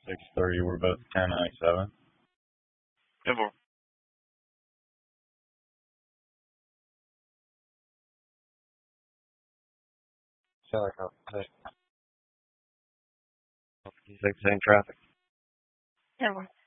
6:30. We're both 1097. Yeah, boy. Feel like I'll 56 in traffic. Yeah, boy.